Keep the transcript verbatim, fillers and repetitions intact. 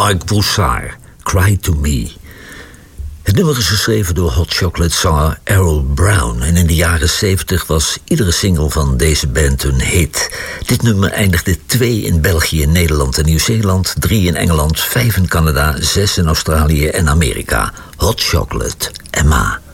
Marc Broussard, Cry to Me. Het nummer is geschreven door Hot Chocolate zanger Errol Brown. En in de jaren zeventig was iedere single van deze band een hit. Dit nummer eindigde twee in België, Nederland en Nieuw-Zeeland, drie in Engeland, vijf in Canada, zes in Australië en Amerika. Hot Chocolate, Emma.